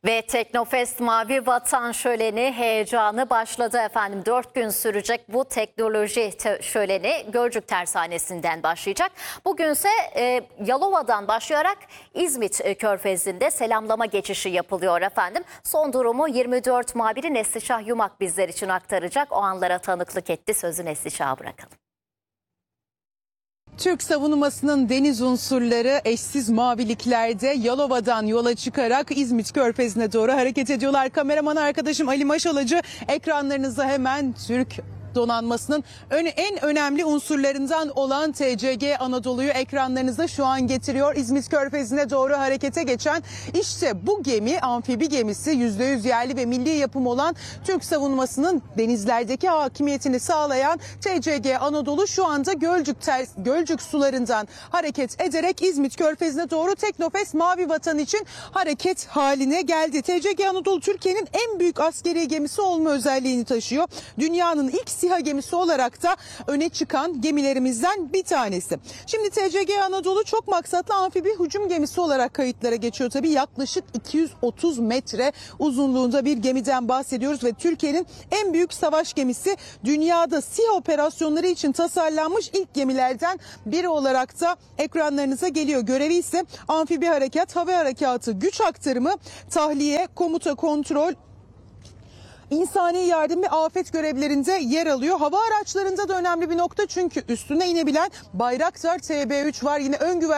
Ve Teknofest Mavi Vatan Şöleni heyecanı başladı efendim. 4 gün sürecek bu teknoloji şöleni Gölcük Tersanesi'nden başlayacak. Bugünse Yalova'dan başlayarak İzmit Körfezi'nde selamlama geçişi yapılıyor efendim. Son durumu 24 muhabiri Neslişah Yumak bizler için aktaracak. O anlara tanıklık etti. Sözü Neslişah'a bırakalım. Türk savunmasının deniz unsurları eşsiz maviliklerde Yalova'dan yola çıkarak İzmit Körfezi'ne doğru hareket ediyorlar. Kameraman arkadaşım Ali Maşalacı ekranlarınızda hemen Türk donanmasının en önemli unsurlarından olan TCG Anadolu'yu ekranlarınıza şu an getiriyor. İzmit Körfezi'ne doğru harekete geçen işte bu gemi, amfibi gemisi, %100 yerli ve milli yapım olan Türk savunmasının denizlerdeki hakimiyetini sağlayan TCG Anadolu şu anda Gölcük sularından hareket ederek İzmit Körfezi'ne doğru Teknofest Mavi Vatan için hareket haline geldi. TCG Anadolu Türkiye'nin en büyük askeri gemisi olma özelliğini taşıyor. Dünyanın ilk SİHA gemisi olarak da öne çıkan gemilerimizden bir tanesi. Şimdi TCG Anadolu çok maksatlı amfibi hücum gemisi olarak kayıtlara geçiyor. Tabii yaklaşık 230 metre uzunluğunda bir gemiden bahsediyoruz ve Türkiye'nin en büyük savaş gemisi, dünyada SİHA operasyonları için tasarlanmış ilk gemilerden biri olarak da ekranlarınıza geliyor. Görevi ise amfibi harekat, hava harekatı, güç aktarımı, tahliye, komuta, kontrol, İnsani yardım ve afet görevlerinde yer alıyor. Hava araçlarında da önemli bir nokta, çünkü üstüne inebilen Bayraktar TB3 var. Yine ön güvenlik